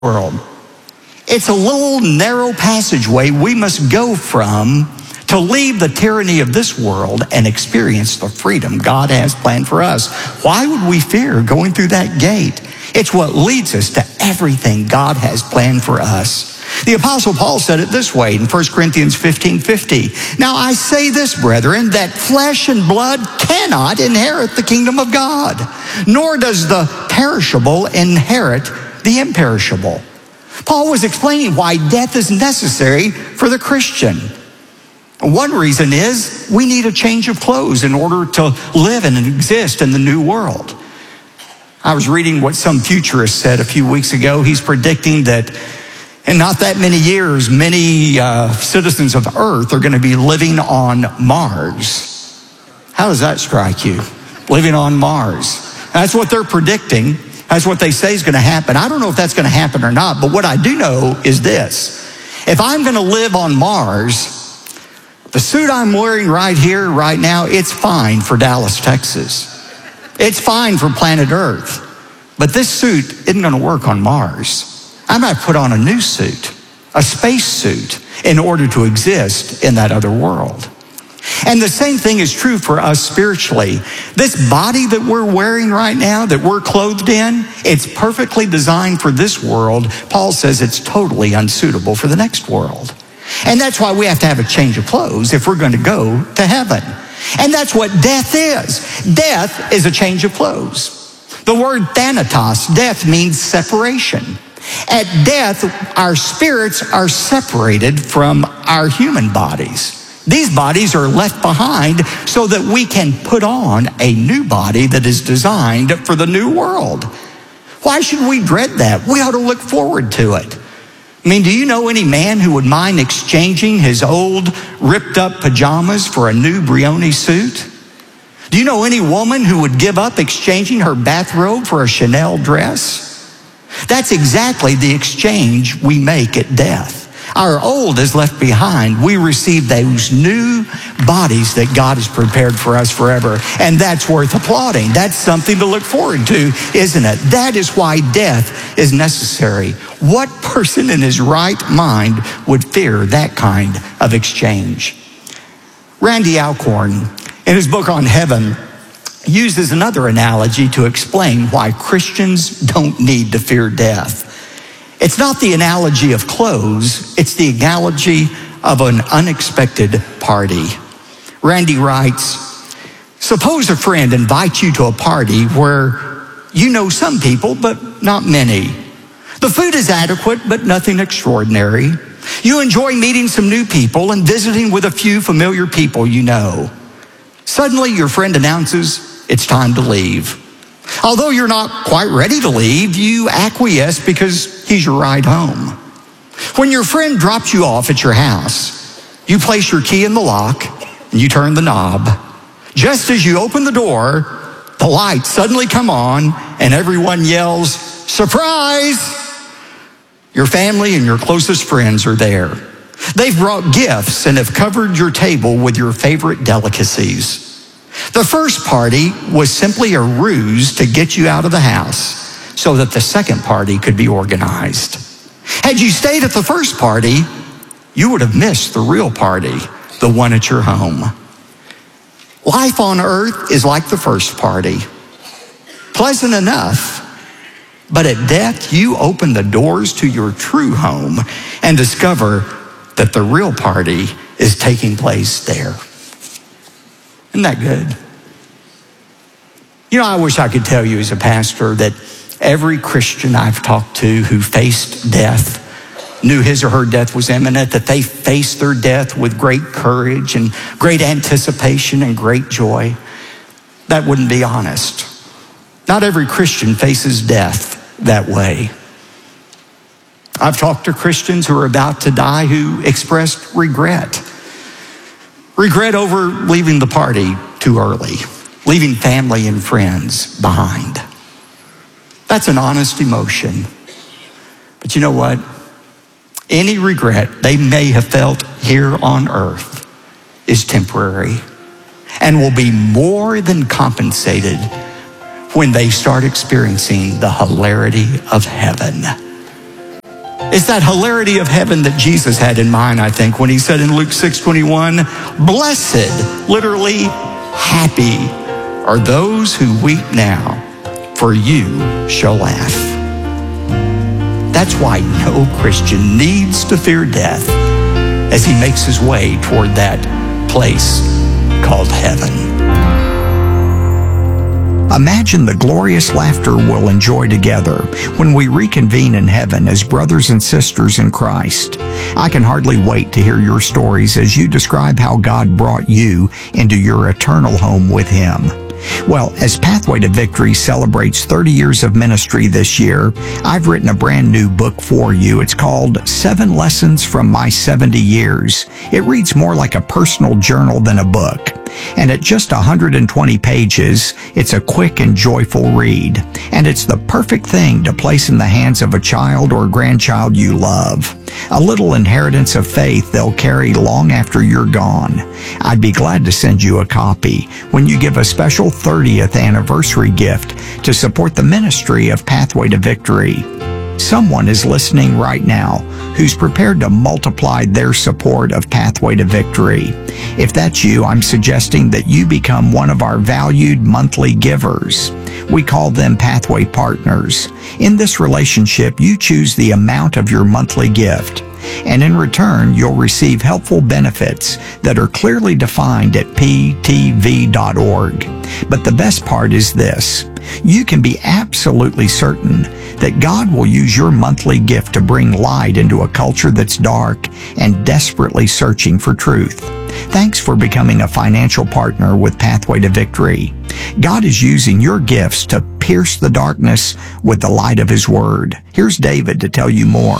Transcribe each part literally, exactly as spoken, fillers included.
world. It's a little narrow passageway we must go from to leave the tyranny of this world and experience the freedom God has planned for us. Why would we fear going through that gate? It's what leads us to everything God has planned for us. The Apostle Paul said it this way in First Corinthians fifteen fifty. Now I say this, brethren, that flesh and blood cannot inherit the kingdom of God, nor does the perishable inherit the imperishable. Paul was explaining why death is necessary for the Christian. One reason is we need a change of clothes in order to live and exist in the new world. I was reading what some futurist said a few weeks ago. He's predicting that in not that many years, many uh, citizens of Earth are going to be living on Mars. How does that strike you? Living on Mars. That's what they're predicting. That's what they say is going to happen. I don't know if that's going to happen or not, but what I do know is this. If I'm going to live on Mars, the suit I'm wearing right here, right now, it's fine for Dallas, Texas. It's fine for planet Earth. But this suit isn't going to work on Mars. I might put on a new suit, a space suit, in order to exist in that other world. And the same thing is true for us spiritually. This body that we're wearing right now, that we're clothed in, it's perfectly designed for this world. Paul says it's totally unsuitable for the next world. And that's why we have to have a change of clothes if we're going to go to heaven. And that's what death is. Death is a change of clothes. The word thanatos, death, means separation. At death, our spirits are separated from our human bodies. These bodies are left behind so that we can put on a new body that is designed for the new world. Why should we dread that? We ought to look forward to it. I mean, do you know any man who would mind exchanging his old ripped up pajamas for a new Brioni suit? Do you know any woman who would give up exchanging her bathrobe for a Chanel dress? That's exactly the exchange we make at death. Our old is left behind. We receive those new bodies that God has prepared for us forever. And that's worth applauding. That's something to look forward to, isn't it? That is why death is necessary. What person in his right mind would fear that kind of exchange? Randy Alcorn, in his book on heaven, uses another analogy to explain why Christians don't need to fear death. It's not the analogy of clothes, it's the analogy of an unexpected party. Randy writes, suppose a friend invites you to a party where you know some people, but not many. The food is adequate, but nothing extraordinary. You enjoy meeting some new people and visiting with a few familiar people you know. Suddenly, your friend announces it's time to leave. Although you're not quite ready to leave, you acquiesce because he's your ride home. When your friend drops you off at your house, you place your key in the lock and you turn the knob. Just as you open the door, the lights suddenly come on and everyone yells, "Surprise!" Your family and your closest friends are there. They've brought gifts and have covered your table with your favorite delicacies. The first party was simply a ruse to get you out of the house so that the second party could be organized. Had you stayed at the first party, you would have missed the real party, the one at your home. Life on earth is like the first party. Pleasant enough, but at death, you open the doors to your true home and discover that the real party is taking place there. Isn't that good? You know, I wish I could tell you as a pastor that every Christian I've talked to who faced death, knew his or her death was imminent, that they faced their death with great courage and great anticipation and great joy. That wouldn't be honest. Not every Christian faces death that way. I've talked to Christians who are about to die who expressed regret. Regret over leaving the party too early, leaving family and friends behind. That's an honest emotion. But you know what? Any regret they may have felt here on earth is temporary and will be more than compensated when they start experiencing the hilarity of heaven. It's that hilarity of heaven that Jesus had in mind, I think, when he said in Luke six twenty-one, blessed, literally happy, are those who weep now, for you shall laugh. That's why no Christian needs to fear death as he makes his way toward that place called heaven. Imagine the glorious laughter we'll enjoy together when we reconvene in heaven as brothers and sisters in Christ. I can hardly wait to hear your stories as you describe how God brought you into your eternal home with Him. Well, as Pathway to Victory celebrates thirty years of ministry this year, I've written a brand new book for you. It's called Seven Lessons from My seventy years. It reads more like a personal journal than a book. And at just one hundred twenty pages, it's a quick and joyful read. And it's the perfect thing to place in the hands of a child or grandchild you love. A little inheritance of faith they'll carry long after you're gone. I'd be glad to send you a copy when you give a special thirtieth anniversary gift to support the ministry of Pathway to Victory. Someone is listening right now who's prepared to multiply their support of Pathway to Victory. If that's you, I'm suggesting that you become one of our valued monthly givers. We call them Pathway Partners. In this relationship, you choose the amount of your monthly gift, and in return, you'll receive helpful benefits that are clearly defined at p t v dot org. But the best part is this: you can be absolutely certain that God will use your monthly gift to bring light into a culture that's dark and desperately searching for truth. Thanks for becoming a financial partner with Pathway to Victory. God is using your gifts to pierce the darkness with the light of His Word. Here's David to tell you more.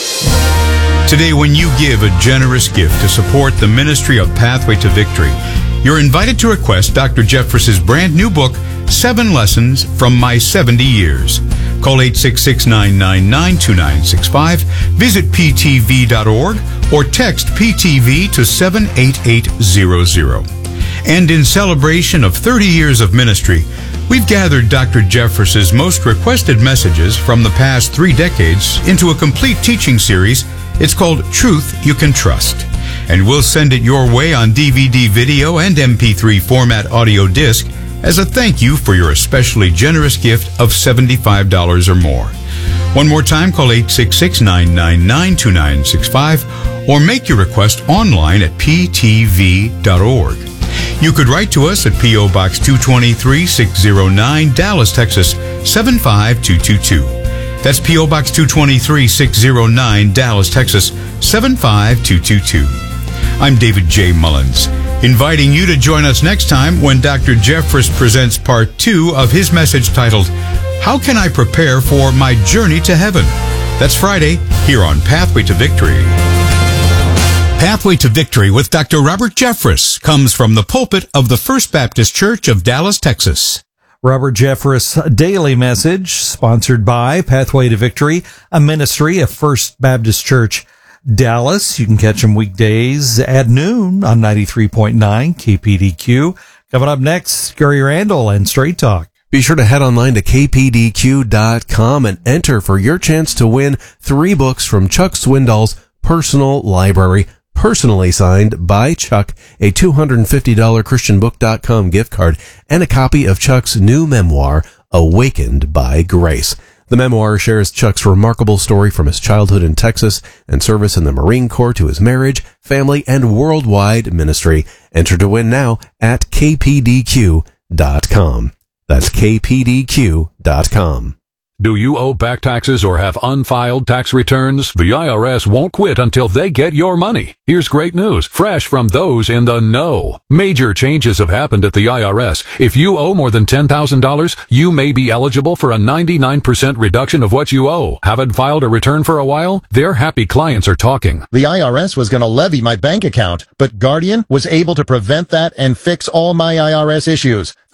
Today, when you give a generous gift to support the ministry of Pathway to Victory, you're invited to request Doctor Jeffress's brand new book, Seven Lessons from My seventy years. Call eight six six, nine nine nine, two nine six five, visit p t v dot org, or text P T V to seven eight eight zero zero. And in celebration of thirty years of ministry, we've gathered Doctor Jeffress's most requested messages from the past three decades into a complete teaching series. It's called Truth You Can Trust. And we'll send it your way on D V D, video, and M P three format audio disc as a thank you for your especially generous gift of seventy-five dollars or more. One more time, call eight six six, nine nine nine, two nine six five or make your request online at p t v dot org. You could write to us at P O Box two twenty-three, six oh nine, Dallas, Texas, seven five two two two. That's P O Box two twenty-three, six oh nine, Dallas, Texas, seven five two two two. I'm David J. Mullins, inviting you to join us next time when Doctor Jeffress presents part two of his message titled, How Can I Prepare for My Journey to Heaven? That's Friday, here on Pathway to Victory. Pathway to Victory with Doctor Robert Jeffress comes from the pulpit of the First Baptist Church of Dallas, Texas. Robert Jeffress Daily Message, sponsored by Pathway to Victory, a ministry of First Baptist Church Dallas. You can catch them weekdays at noon on ninety-three point nine K P D Q. Coming up next, Gary Randall and Straight Talk. Be sure to head online to k p d q dot com and enter for your chance to win three books from Chuck Swindoll's personal library, personally signed by Chuck, a two hundred fifty dollars christian book dot com gift card, and a copy of Chuck's new memoir, Awakened by Grace. The memoir shares Chuck's remarkable story from his childhood in Texas and service in the Marine Corps to his marriage, family, and worldwide ministry. Enter to win now at k p d q dot com. That's k p d q dot com. Do you owe back taxes or have unfiled tax returns? The I R S won't quit until they get your money. Here's great news, fresh from those in the know. Major changes have happened at the I R S. If you owe more than ten thousand dollars, you may be eligible for a ninety-nine percent reduction of what you owe. Haven't filed a return for a while? Their happy clients are talking. The I R S was going to levy my bank account, but Guardian was able to prevent that and fix all my I R S issues.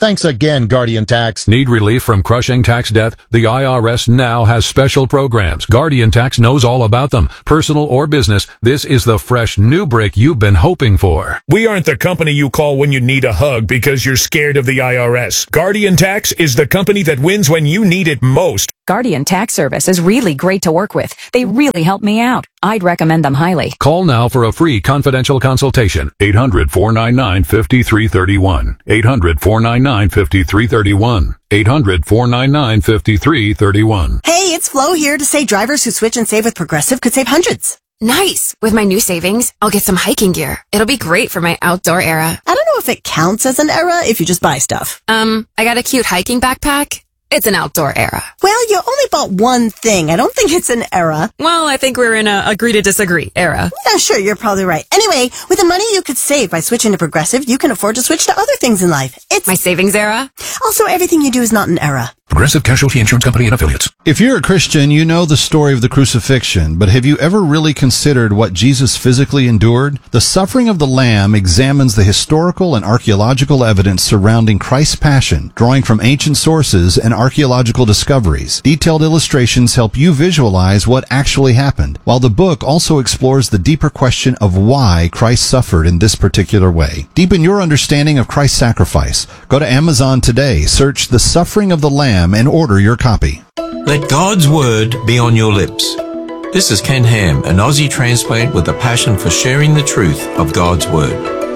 Thanks again, Guardian Tax. Need relief from crushing tax debt? The I R S now has special programs. Guardian Tax knows all about them. Personal or business, this is the fresh new break you've been hoping for. We aren't the company you call when you need a hug because you're scared of the I R S. Guardian Tax is the company that wins when you need it most. Guardian Tax Service is really great to work with. They really help me out. I'd recommend them highly. Call now for a free confidential consultation. eight hundred, four nine nine, five three three one. eight hundred, four nine nine, five three three one. eight hundred, four nine nine, five three three one. Hey, it's Flo here to say drivers who switch and save with Progressive could save hundreds. Nice. With my new savings, I'll get some hiking gear. It'll be great for my outdoor era. I don't know if it counts as an era if you just buy stuff. Um, I got a cute hiking backpack. It's an outdoor era. Well, you only bought one thing. I don't think it's an era. Well, I think we're in a agree to disagree era. Yeah, sure, you're probably right. Anyway, with the money you could save by switching to Progressive, you can afford to switch to other things in life. It's my savings era. Also, everything you do is not an era. Progressive Casualty Insurance Company and Affiliates. If you're a Christian, you know the story of the crucifixion, but have you ever really considered what Jesus physically endured? The Suffering of the Lamb examines the historical and archaeological evidence surrounding Christ's passion, drawing from ancient sources and archaeological discoveries. Detailed illustrations help you visualize what actually happened, while the book also explores the deeper question of why Christ suffered in this particular way. Deepen your understanding of Christ's sacrifice. Go to Amazon today, search The Suffering of the Lamb, and order your copy. Let God's word be on your lips. This is Ken Ham, an Aussie transplant with a passion for sharing the truth of God's word.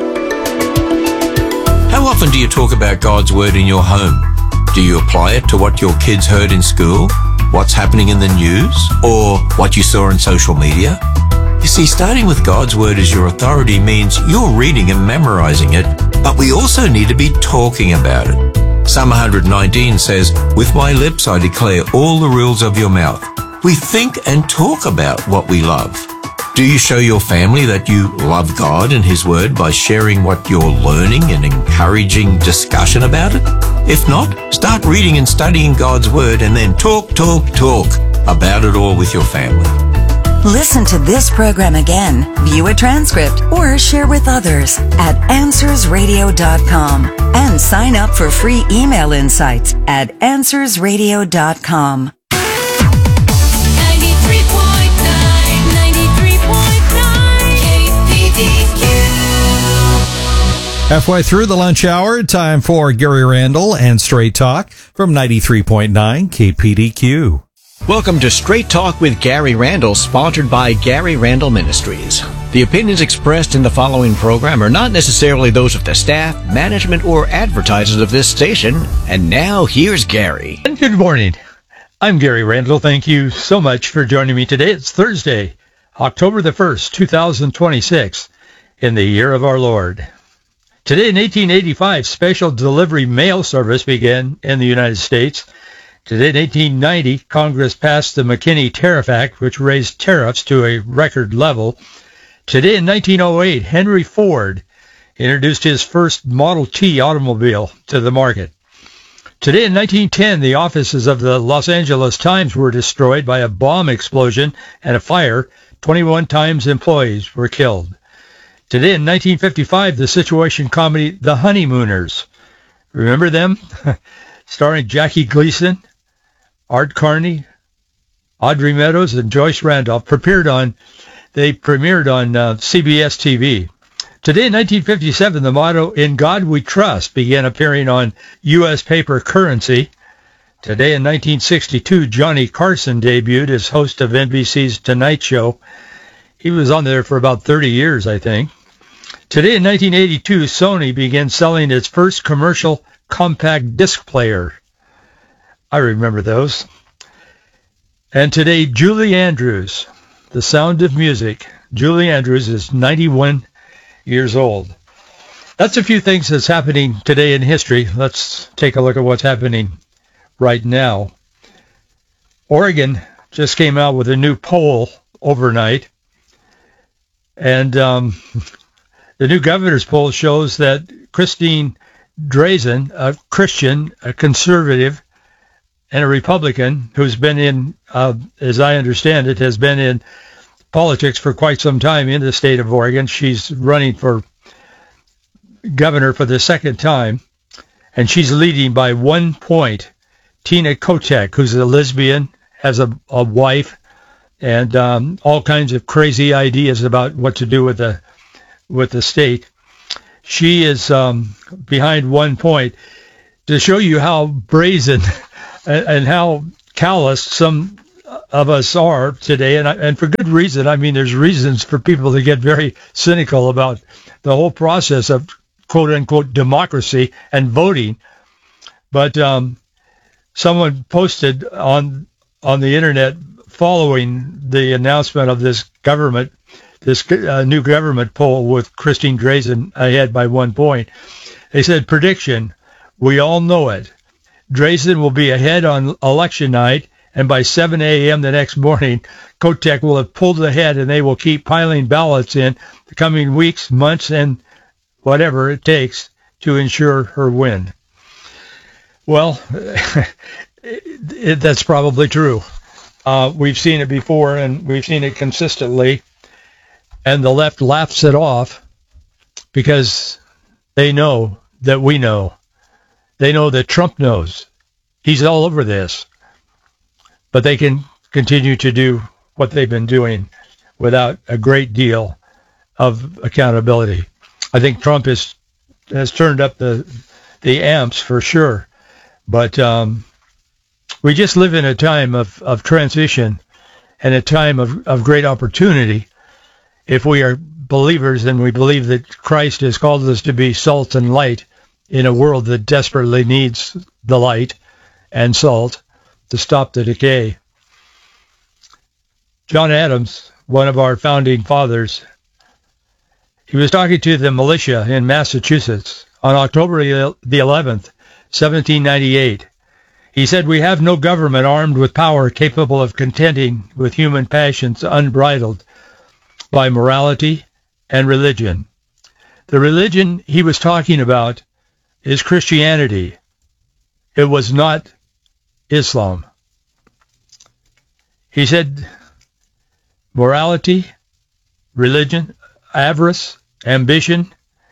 How often do you talk about God's word in your home? Do you apply it to what your kids heard in school, what's happening in the news, or what you saw on social media? You see, starting with God's word as your authority means you're reading and memorizing it, but we also need to be talking about it. Psalm one nineteen says, "With my lips I declare all the rules of your mouth." We think and talk about what we love. Do you show your family that you love God and His Word by sharing what you're learning and encouraging discussion about it? If not, start reading and studying God's Word and then talk, talk, talk about it all with your family. Listen to this program again, view a transcript, or share with others at answers radio dot com and sign up for free email insights at answers radio dot com. ninety-three point nine, ninety-three point nine K P D Q. Halfway through the lunch hour, time for Gary Randall and Straight Talk from ninety-three point nine K P D Q. Welcome to Straight Talk with Gary Randall, sponsored by Gary Randall Ministries. The opinions expressed in the following program are not necessarily those of the staff, management, or advertisers of this station. And now, here's Gary. Good morning. I'm Gary Randall. Thank you so much for joining me today. It's Thursday, October the first, two thousand twenty-six, in the year of our Lord. Today in eighteen eighty-five, special delivery mail service began in the United States. Today in eighteen ninety, Congress passed the McKinney Tariff Act, which raised tariffs to a record level. Today in nineteen oh eight, Henry Ford introduced his first Model T automobile to the market. Today in nineteen ten, the offices of the Los Angeles Times were destroyed by a bomb explosion and a fire. twenty-one Times employees were killed. Today in nineteen fifty-five, the situation comedy The Honeymooners. Remember them? Starring Jackie Gleason, Art Carney, Audrey Meadows, and Joyce Randolph. Premiered on, they premiered on uh, C B S T V. Today in nineteen fifty-seven, the motto, "In God We Trust," began appearing on U S paper currency. Today in nineteen sixty-two, Johnny Carson debuted as host of N B C's Tonight Show. He was on there for about thirty years, I think. Today in nineteen eighty-two, Sony began selling its first commercial compact disc player. I remember those. And today, Julie Andrews, The Sound of Music. Julie Andrews is ninety-one years old. That's a few things that's happening today in history. Let's take a look at what's happening right now. Oregon just came out with a new poll overnight. And um, the new governor's poll shows that Christine Drazan, a Christian, a conservative, and a Republican who's been in, uh, as I understand it, has been in politics for quite some time in the state of Oregon. She's running for governor for the second time. and she's leading by one point. Tina Kotek, who's a lesbian, has a, a wife, and um, all kinds of crazy ideas about what to do with the with the state. She is um, behind one point. To show you how brazen and, and how callous some of us are today, and, and for good reason. I mean, there's reasons for people to get very cynical about the whole process of quote-unquote democracy and voting. But um, someone posted on on the internet following the announcement of this government, this uh, new government poll with Christine Drazan ahead by one point. They said, prediction, we all know it. Drazan will be ahead on election night, and by seven a.m. the next morning, Kotek will have pulled ahead, and they will keep piling ballots in the coming weeks, months, and whatever it takes to ensure her win. Well, it, it, that's probably true. Uh, we've seen it before, and we've seen it consistently, and the left laughs it off because they know that we know. They know that Trump knows. He's all over this. But they can continue to do what they've been doing without a great deal of accountability. I think Trump is, has turned up the the amps for sure. But um, we just live in a time of, of transition and a time of, of great opportunity. If we are believers and we believe that Christ has called us to be salt and light in a world that desperately needs the light and salt to stop the decay. John Adams, one of our founding fathers, he was talking to the militia in Massachusetts on October the eleventh, seventeen ninety-eight. He said, we have no government armed with power capable of contending with human passions unbridled by morality and religion. The religion he was talking about is Christianity. It was not Islam. He said morality, religion, avarice, ambition,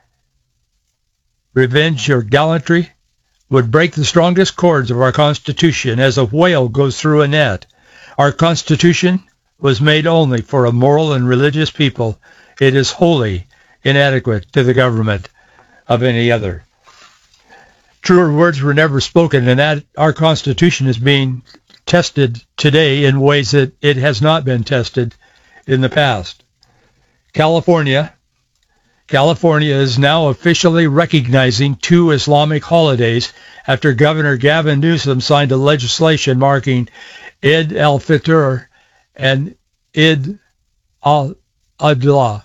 revenge, or gallantry would break the strongest cords of our Constitution as a whale goes through a net. Our Constitution was made only for a moral and religious people. It is wholly inadequate to the government of any other. Truer words were never spoken, and that our Constitution is being tested today in ways that it has not been tested in the past. California, California is now officially recognizing two Islamic holidays after Governor Gavin Newsom signed a legislation marking Eid al-Fitr and Eid al-Adha,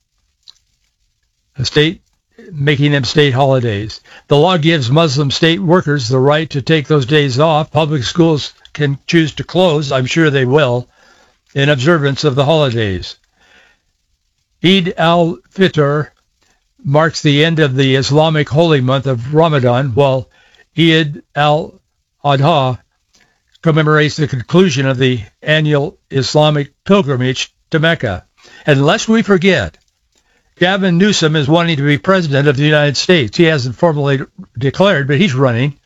a state making them state holidays. The law gives Muslim state workers the right to take those days off. Public schools can choose to close, I'm sure they will, in observance of the holidays. Eid al-Fitr marks the end of the Islamic holy month of Ramadan, while Eid al-Adha commemorates the conclusion of the annual Islamic pilgrimage to Mecca. And lest we forget, Gavin Newsom is wanting to be president of the United States. He hasn't formally declared, but he's running.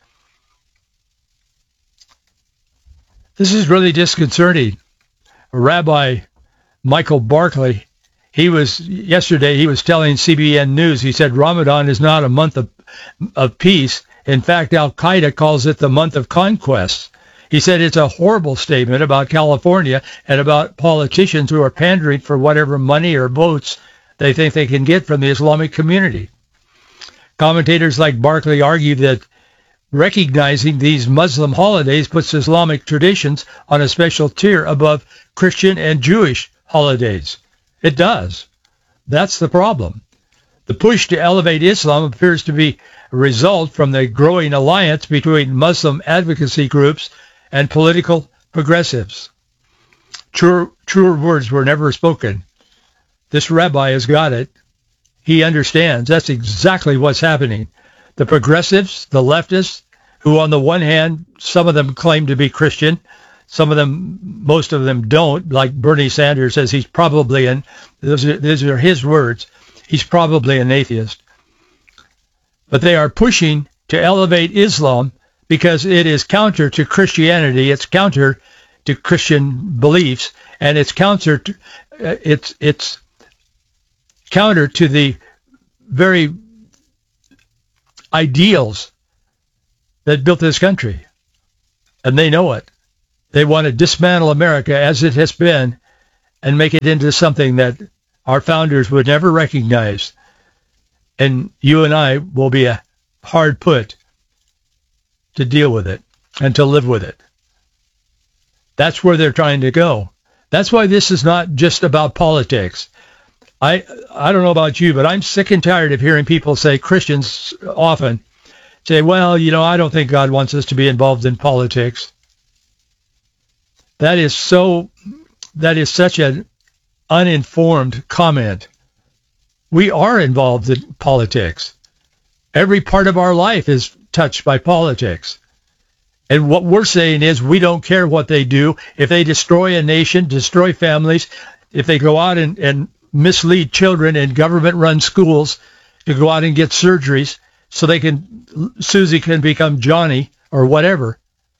This is really disconcerting. Rabbi Michael Barkley, he was yesterday, he was telling C B N News, he said Ramadan is not a month of, of peace. In fact, Al-Qaeda calls it the month of conquest. He said it's a horrible statement about California and about politicians who are pandering for whatever money or votes they think they can get from the Islamic community. Commentators like Barkley argue that recognizing these Muslim holidays puts Islamic traditions on a special tier above Christian and Jewish holidays. It does. That's the problem. The push to elevate Islam appears to be a result from the growing alliance between Muslim advocacy groups and political progressives. Truer, truer words were never spoken. This rabbi has got it. He understands. That's exactly what's happening. The progressives, the leftists, who on the one hand, some of them claim to be Christian, some of them, most of them don't, like Bernie Sanders says he's probably an, those are, those are his words, he's probably an atheist. But they are pushing to elevate Islam because it is counter to Christianity. It's counter to Christian beliefs, and it's counter to, uh, it's it's counter to the very ideals that built this country, and they know it. They want to dismantle America as it has been and make it into something that our founders would never recognize, and you and I will be a hard put to deal with it and to live with it. That's where they're trying to go. That's why this is not just about politics. I I don't know about you, but I'm sick and tired of hearing people say, Christians often say, well, you know, I don't think God wants us to be involved in politics. That is so, that is such an uninformed comment. We are involved in politics. Every part of our life is touched by politics. And what we're saying is we don't care what they do. If they destroy a nation, destroy families, if they go out and, and mislead children in government-run schools to go out and get surgeries so they can, Susie can become Johnny or whatever.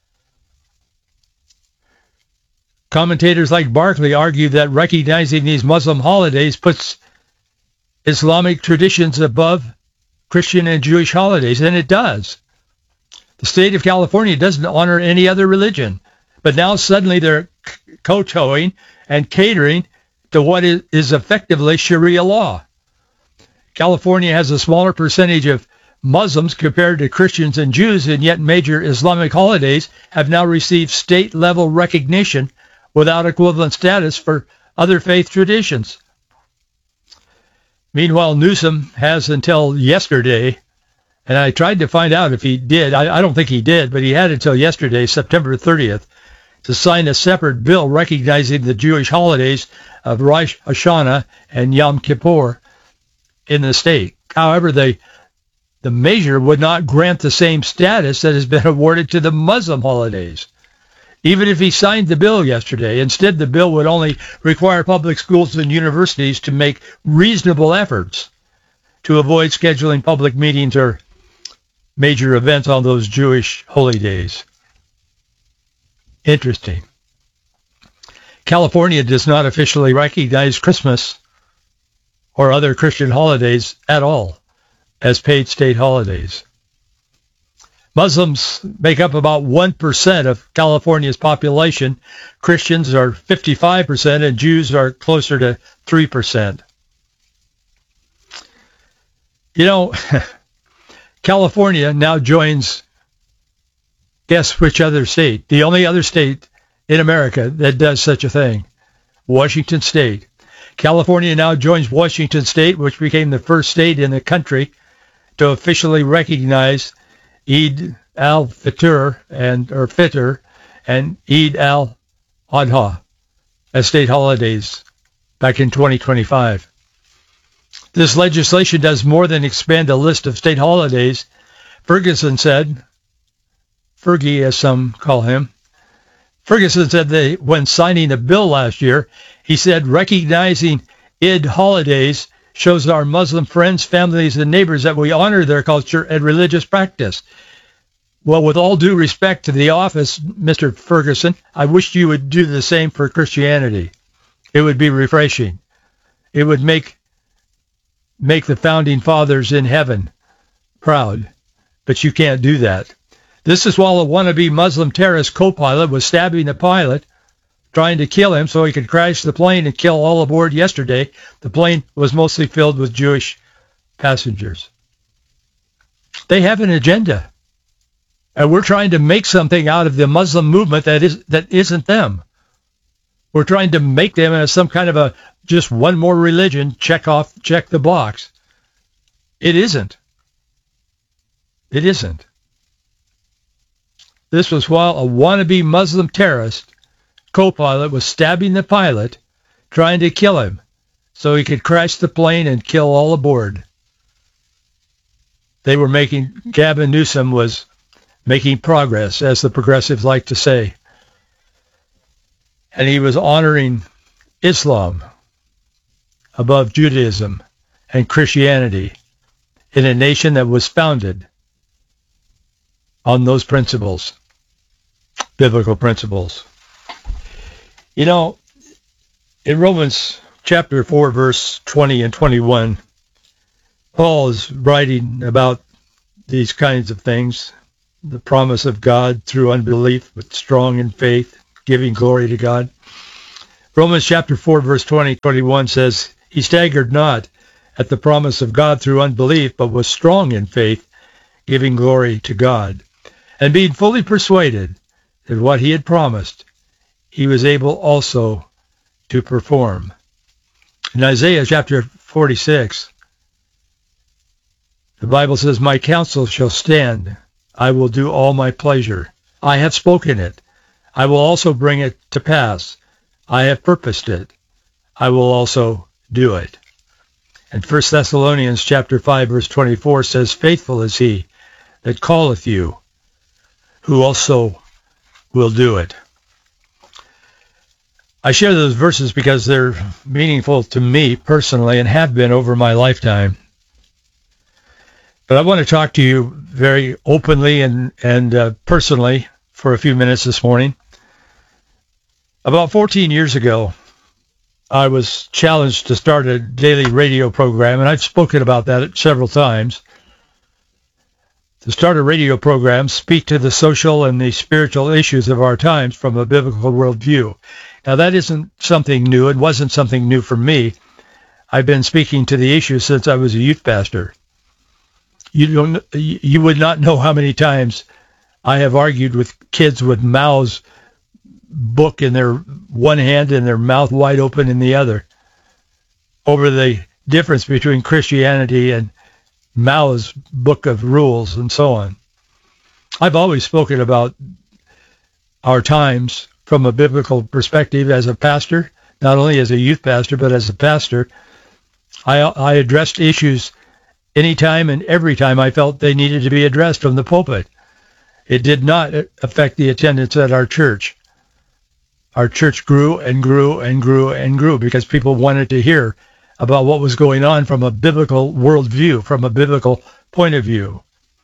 Commentators like Barclay argue that recognizing these Muslim holidays puts Islamic traditions above Christian and Jewish holidays, and it does. The state of California doesn't honor any other religion, but now suddenly they're kowtowing and catering to what is, is effectively Sharia law. California has a smaller percentage of Muslims compared to Christians and Jews, and yet major Islamic holidays have now received state-level recognition without equivalent status for other faith traditions. Meanwhile, Newsom has until yesterday, and I tried to find out if he did. I, I don't think he did, but he had until yesterday, September thirtieth, to sign a separate bill recognizing the Jewish holidays of Rosh Hashanah and Yom Kippur in the state. However, the, the measure would not grant the same status that has been awarded to the Muslim holidays. Even if he signed the bill yesterday, instead the bill would only require public schools and universities to make reasonable efforts to avoid scheduling public meetings or major events on those Jewish holy days. Interesting. California does not officially recognize Christmas or other Christian holidays at all as paid state holidays. Muslims make up about one percent of California's population. Christians are fifty-five percent, and Jews are closer to three percent. You know, California now joins, guess which other state? The only other state in America that does such a thing, Washington State. California now joins Washington State, which became the first state in the country to officially recognize Eid al-Fitr and or Fitr and Eid al-Adha as state holidays back in twenty twenty-five. This legislation does more than expand the list of state holidays. Ferguson said, Fergie as some call him, Ferguson said that when signing the bill last year, he said recognizing Eid holidays shows our Muslim friends, families, and neighbors that we honor their culture and religious practice. Well, with all due respect to the office, Mister Ferguson, I wish you would do the same for Christianity. It would be refreshing. It would make make the founding fathers in heaven proud. But you can't do that. This is while a wannabe Muslim terrorist co-pilot was stabbing the pilot, trying to kill him so he could crash the plane and kill all aboard yesterday. The plane was mostly filled with Jewish passengers. They have an agenda. And we're trying to make something out of the Muslim movement that is that isn't them. We're trying to make them as some kind of a just one more religion, check off, check the box. It isn't. It isn't. This was while a wannabe Muslim terrorist co-pilot was stabbing the pilot, trying to kill him so he could crash the plane and kill all aboard. They were making, Gavin Newsom was making progress, as the progressives like to say. And he was honoring Islam above Judaism and Christianity in a nation that was founded on those principles, biblical principles. You know, in Romans chapter four, verse twenty and twenty-one, Paul is writing about these kinds of things, the promise of God through unbelief, but strong in faith, giving glory to God. Romans chapter four, verse twenty, twenty-one says, he staggered not at the promise of God through unbelief, but was strong in faith, giving glory to God. And being fully persuaded that what he had promised, he was able also to perform. In Isaiah chapter forty-six, the Bible says, my counsel shall stand. I will do all my pleasure. I have spoken it. I will also bring it to pass. I have purposed it. I will also do it. And First Thessalonians chapter five, verse twenty-four says, faithful is he that calleth you, who also will do it. I share those verses because they're meaningful to me personally and have been over my lifetime. But I want to talk to you very openly and, and uh, personally for a few minutes this morning. About fourteen years ago, I was challenged to start a daily radio program, and I've spoken about that several times. To start a radio program, speak to the social and the spiritual issues of our times from a biblical worldview. Now, that isn't something new. It wasn't something new for me. I've been speaking to the issues since I was a youth pastor. You don't, you would not know how many times I have argued with kids with Mao's book in their one hand and their mouth wide open in the other over the difference between Christianity and Mao's book of rules and so on. I've always spoken about our times from a biblical perspective as a pastor, not only as a youth pastor, but as a pastor. I, I addressed issues anytime and every time I felt they needed to be addressed from the pulpit. It did not affect the attendance at our church. Our church grew and grew and grew and grew because people wanted to hear about what was going on from a biblical worldview, from a biblical point of view.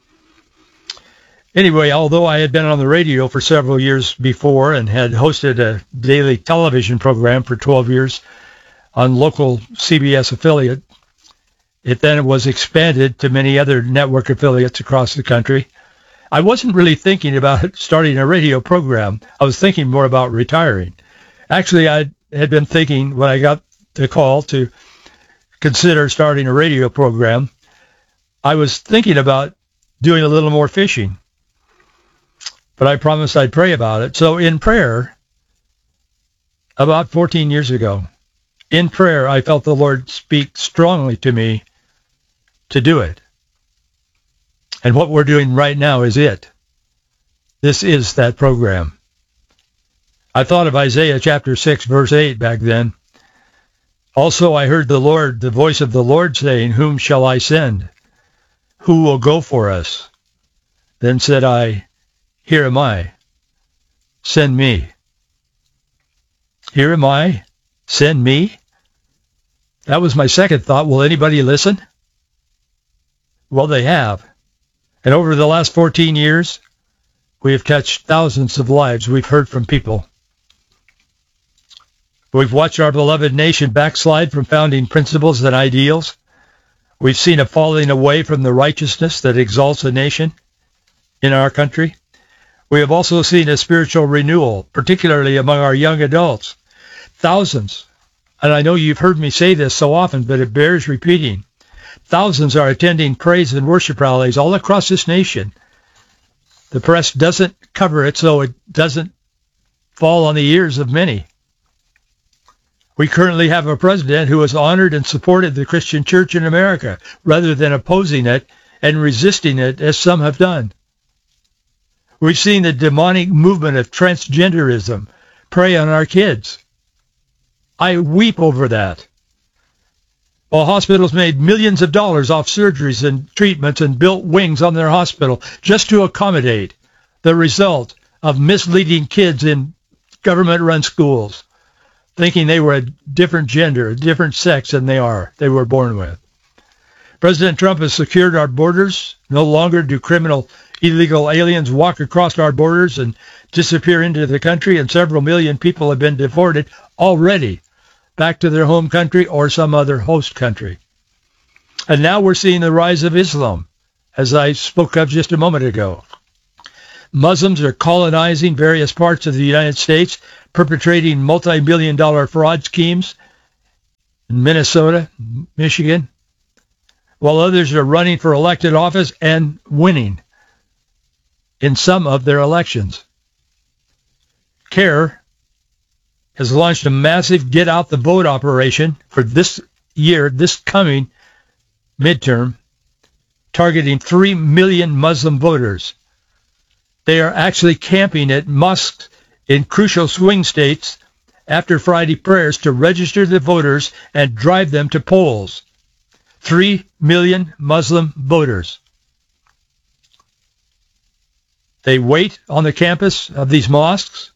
Anyway, although I had been on the radio for several years before and had hosted a daily television program for twelve years on local C B S affiliate, it then was expanded to many other network affiliates across the country. I wasn't really thinking about starting a radio program. I was thinking more about retiring. Actually, I had been thinking when I got the call to consider starting a radio program, I was thinking about doing a little more fishing. But I promised I'd pray about it. So in prayer, about fourteen years ago, in prayer, I felt the Lord speak strongly to me to do it. And what we're doing right now is it. This is that program. I thought of Isaiah chapter six, verse eight back then. Also I heard the Lord, the voice of the Lord saying, whom shall I send? Who will go for us? Then said I, here am I. Send me. Here am I. Send me. That was my second thought. Will anybody listen? Well, they have. And over the last fourteen years, we have touched thousands of lives. We've heard from people. We've watched our beloved nation backslide from founding principles and ideals. We've seen a falling away from the righteousness that exalts a nation in our country. We have also seen a spiritual renewal, particularly among our young adults. Thousands, and I know you've heard me say this so often, but it bears repeating. Thousands are attending praise and worship rallies all across this nation. The press doesn't cover it, so it doesn't fall on the ears of many. We currently have a president who has honored and supported the Christian church in America rather than opposing it and resisting it as some have done. We've seen the demonic movement of transgenderism prey on our kids. I weep over that. While hospitals made millions of dollars off surgeries and treatments and built wings on their hospital just to accommodate the result of misleading kids in government-run schools, thinking they were a different gender, a different sex than they are, they were born with. President Trump has secured our borders. No longer do criminal illegal aliens walk across our borders and disappear into the country, and several million people have been deported already back to their home country or some other host country. And now we're seeing the rise of Islam, as I spoke of just a moment ago. Muslims are colonizing various parts of the United States, perpetrating multi-billion dollar fraud schemes in Minnesota, Michigan, while others are running for elected office and winning in some of their elections. CARE has launched a massive get-out-the-vote operation for this year, this coming midterm, targeting three million Muslim voters. They are actually camping at mosques in crucial swing states after Friday prayers to register the voters and drive them to polls. Three million Muslim voters. They wait on the campus of these mosques.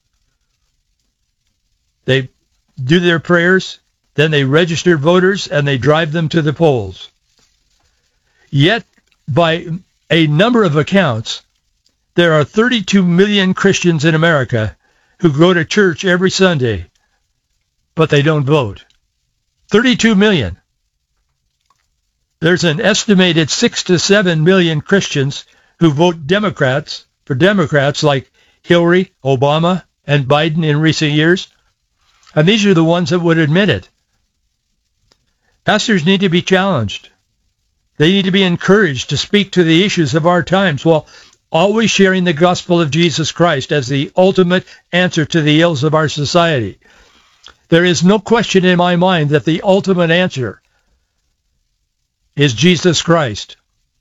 They do their prayers, then they register voters and they drive them to the polls. Yet, by a number of accounts, there are thirty-two million Christians in America who go to church every Sunday, but they don't vote. thirty-two million. There's an estimated six to seven million Christians who vote Democrats for Democrats like Hillary, Obama, and Biden in recent years. And these are the ones that would admit it. Pastors need to be challenged. They need to be encouraged to speak to the issues of our times while always sharing the gospel of Jesus Christ as the ultimate answer to the ills of our society. There is no question in my mind that the ultimate answer is Jesus Christ.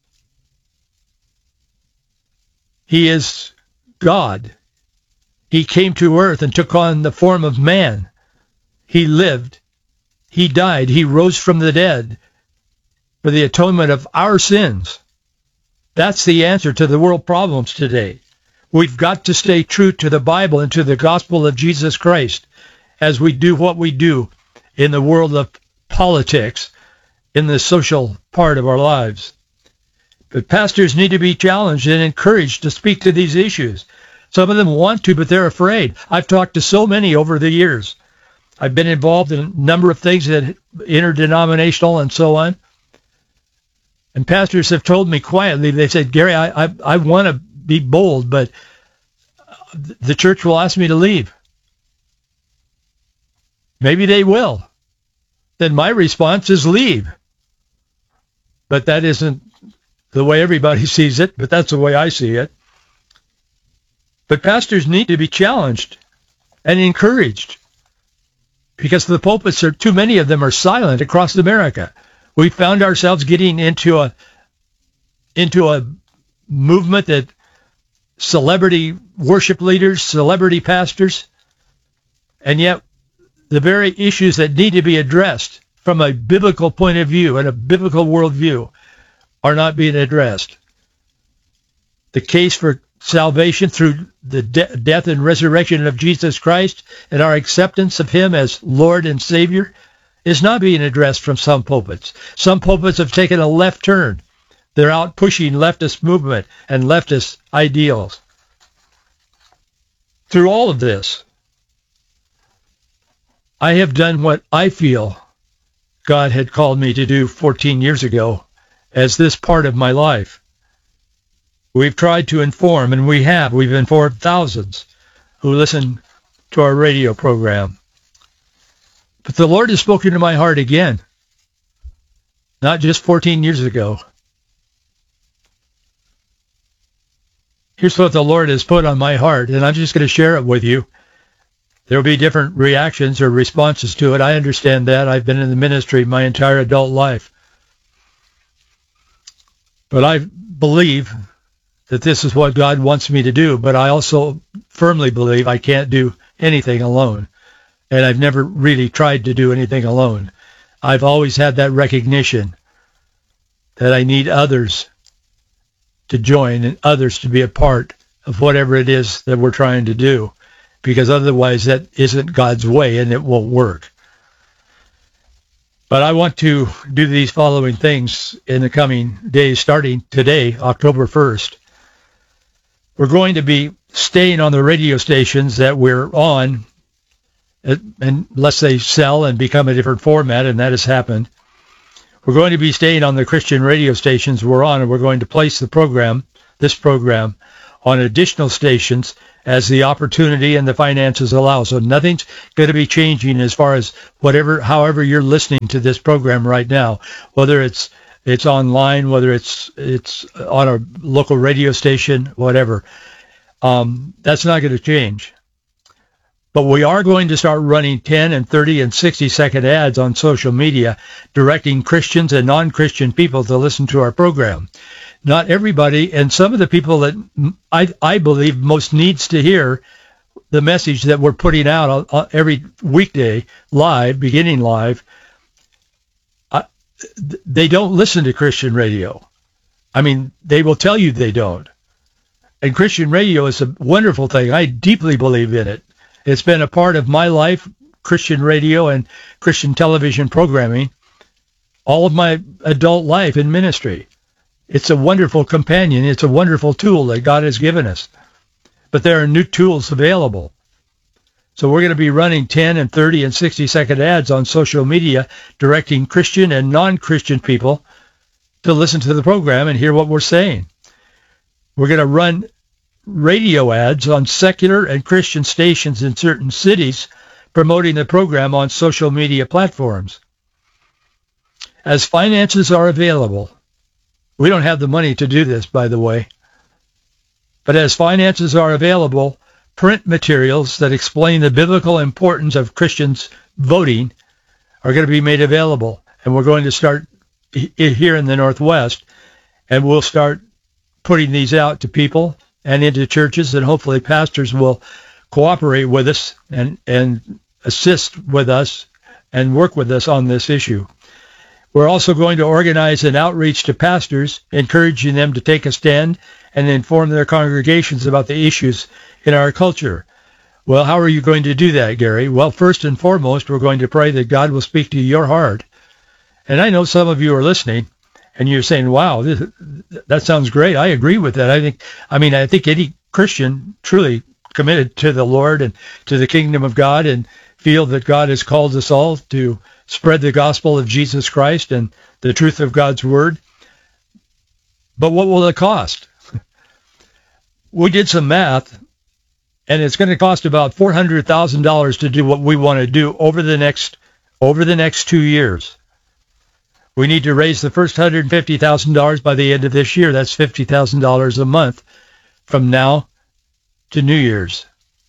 He is God. He came to earth and took on the form of man. He lived. He died. He rose from the dead for the atonement of our sins. That's the answer to the world problems today. We've got to stay true to the Bible and to the gospel of Jesus Christ as we do what we do in the world of politics, in the social part of our lives. But pastors need to be challenged and encouraged to speak to these issues. Some of them want to, but they're afraid. I've talked to so many over the years. I've been involved in a number of things that interdenominational and so on. And pastors have told me quietly, they said, Gary, I, I, I want to be bold, but the church will ask me to leave. Maybe they will. Then my response is leave. But that isn't the way everybody sees it, but that's the way I see it. But pastors need to be challenged and encouraged because the pulpits are, too many of them are silent across America. We found ourselves getting into a into a movement that celebrity worship leaders, celebrity pastors, and yet the very issues that need to be addressed from a biblical point of view and a biblical worldview are not being addressed. The case for salvation through the de- death and resurrection of Jesus Christ and our acceptance of him as Lord and Savior is not being addressed from some pulpits. Some pulpits have taken a left turn. They're out pushing leftist movement and leftist ideals. Through all of this, I have done what I feel God had called me to do fourteen years ago as this part of my life. We've tried to inform, and we have. We've informed thousands who listen to our radio program. But the Lord has spoken to my heart again, not just fourteen years ago. Here's what the Lord has put on my heart, and I'm just going to share it with you. There will be different reactions or responses to it. I understand that. I've been in the ministry my entire adult life. But I believe that this is what God wants me to do, but I also firmly believe I can't do anything alone. And I've never really tried to do anything alone. I've always had that recognition that I need others to join and others to be a part of whatever it is that we're trying to do, because otherwise that isn't God's way and it won't work. But I want to do these following things in the coming days, starting today, October first. we're going to be staying on the radio stations that we're on, unless they sell and become a different format, and that has happened. We're going to be staying on the Christian radio stations we're on, and we're going to place the program, this program, on additional stations as the opportunity and the finances allow. So nothing's going to be changing as far as whatever, however you're listening to this program right now, whether it's it's online, whether it's it's on a local radio station, whatever. Um, that's not going to change. But we are going to start running ten and thirty and sixty second ads on social media, directing Christians and non-Christian people to listen to our program. Not everybody, and some of the people that I, I believe most needs to hear the message that we're putting out every weekday live, beginning live, uh, they don't listen to Christian radio. I mean, they will tell you they don't. And Christian radio is a wonderful thing. I deeply believe in it. It's been a part of my life, Christian radio and Christian television programming, all of my adult life in ministry. It's a wonderful companion. It's a wonderful tool that God has given us. But there are new tools available. So we're going to be running ten and thirty and sixty second ads on social media, directing Christian and non-Christian people to listen to the program and hear what we're saying. We're going to run radio ads on secular and Christian stations in certain cities, promoting the program on social media platforms. As finances are available, we don't have the money to do this, by the way, but as finances are available, print materials that explain the biblical importance of Christians voting are going to be made available. And we're going to start here in the Northwest, and we'll start putting these out to people and into churches, and hopefully pastors will cooperate with us and, and assist with us and work with us on this issue. We're also going to organize an outreach to pastors, encouraging them to take a stand and inform their congregations about the issues in our culture. Well, how are you going to do that, Gary? Well, first and foremost, we're going to pray that God will speak to your heart. And I know some of you are listening, and you're saying, wow, this, that sounds great. I agree with that. I think, I mean, I think any Christian truly committed to the Lord and to the kingdom of God and feel that God has called us all to spread the gospel of Jesus Christ and the truth of God's word. But what will it cost? We did some math, and it's going to cost about four hundred thousand dollars to do what we want to do over the next over the next two years. We need to raise the first one hundred fifty thousand dollars by the end of this year. That's fifty thousand dollars a month from now to New Year's.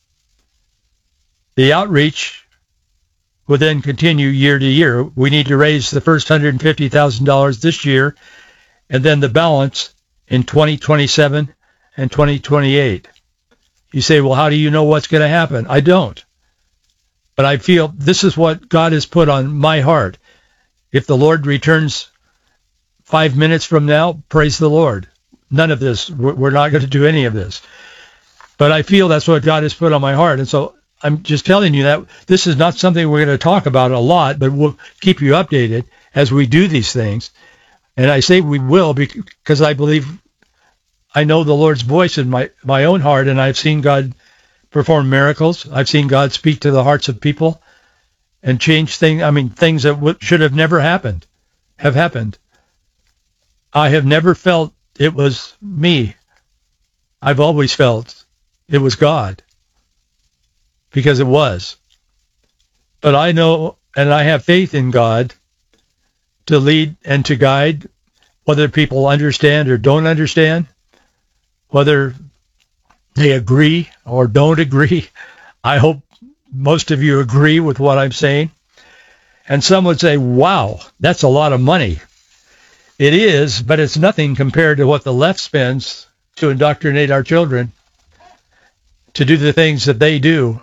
The outreach will then continue year to year. We need to raise the first one hundred fifty thousand dollars this year, and then the balance in twenty twenty-seven and twenty twenty-eight. You say, well, how do you know what's going to happen? I don't. But I feel this is what God has put on my heart. If the Lord returns five minutes from now, praise the Lord. None of this. We're not going to do any of this. But I feel that's what God has put on my heart. And so I'm just telling you that this is not something we're going to talk about a lot, but we'll keep you updated as we do these things. And I say we will because I believe I know the Lord's voice in my, my own heart, and I've seen God perform miracles. I've seen God speak to the hearts of people and change things. I mean, things that w- should have never happened have happened. I have never felt it was me. I've always felt it was God, because it was. But I know, and I have faith in God to lead and to guide, whether people understand or don't understand, whether they agree or don't agree. I hope most of you agree with what I'm saying. And some would say, wow, that's a lot of money. It is, but it's nothing compared to what the left spends to indoctrinate our children to do the things that they do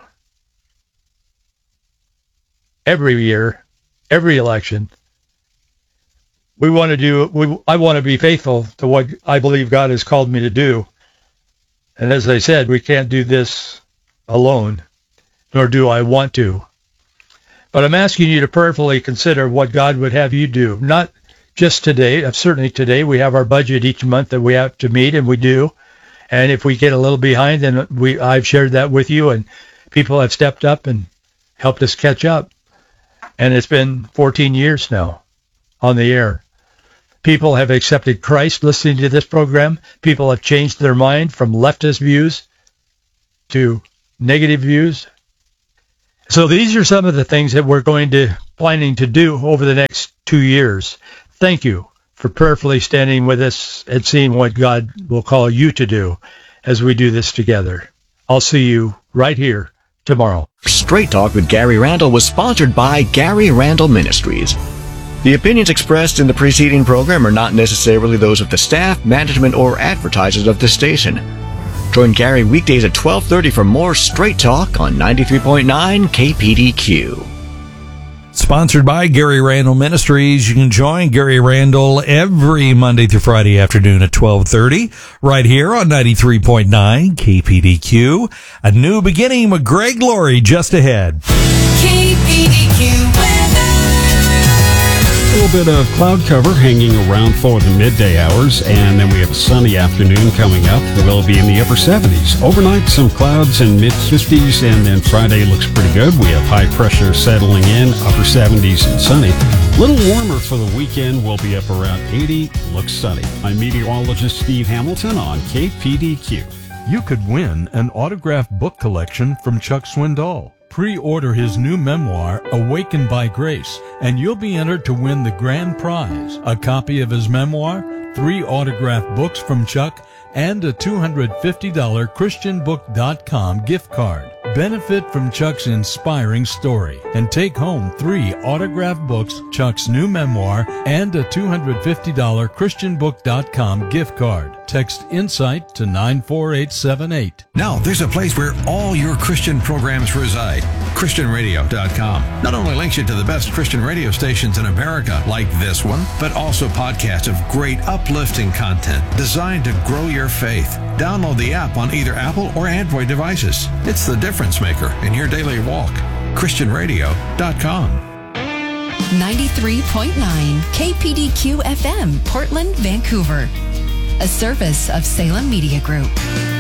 every year, every election. We want to do, we, I want to be faithful to what I believe God has called me to do. And as I said, we can't do this alone, nor do I want to. But I'm asking you to prayerfully consider what God would have you do. Not just today. Certainly today we have our budget each month that we have to meet, and we do. And if we get a little behind, then we I've shared that with you, and people have stepped up and helped us catch up. And it's been fourteen years now on the air. People have accepted Christ listening to this program. People have changed their mind from leftist views to negative views. So these are some of the things that we're going to planning to do over the next two years. Thank you for prayerfully standing with us and seeing what God will call you to do as we do this together. I'll see you right here tomorrow. Straight Talk with Gary Randall was sponsored by Gary Randall Ministries. The opinions expressed in the preceding program are not necessarily those of the staff, management, or advertisers of the station. Join Gary weekdays at twelve thirty for more Straight Talk on ninety-three point nine K P D Q. Sponsored by Gary Randall Ministries. You can join Gary Randall every Monday through Friday afternoon at twelve thirty, right here on ninety-three point nine K P D Q. A new beginning with Greg Laurie just ahead. K P D Q weather. A little bit of cloud cover hanging around for the midday hours, and then we have a sunny afternoon coming up. We'll be in the upper seventies. Overnight, some clouds in mid-fifties, and then Friday looks pretty good. We have high pressure settling in, upper seventies and sunny. A little warmer for the weekend. We'll be up around eighty. Looks sunny. I'm meteorologist Steve Hamilton on K P D Q. You could win an autographed book collection from Chuck Swindoll. Pre-order his new memoir, Awakened by Grace, and you'll be entered to win the grand prize, a copy of his memoir, three autographed books from Chuck, and a two hundred fifty dollars Christian book dot com gift card. Benefit from Chuck's inspiring story and take home three autographed books, Chuck's new memoir, and a two hundred fifty dollars Christian book dot com gift card. Text INSIGHT to nine four eight seven eight. Now, there's a place where all your Christian programs reside. Christian radio dot com not only links you to the best Christian radio stations in America, like this one, but also podcasts of great uplifting content designed to grow your faith. Download the app on either Apple or Android devices. It's the difference maker in your daily walk. Christian radio dot com. ninety-three point nine K P D Q F M, Portland, Vancouver. A service of Salem Media Group.